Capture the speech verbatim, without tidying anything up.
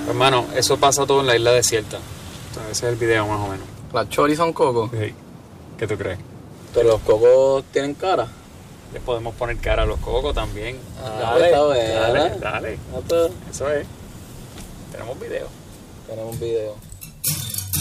Hermano, eso pasa todo en la isla desierta. Entonces, ese es el video más o menos. ¿Las choris son cocos? Sí. ¿Qué tú crees? Pero los cocos tienen cara. Les podemos poner cara a los cocos también. Ah, dale, está bueno. dale, dale. Ah, pues, Eso es. Tenemos video. tenemos un video.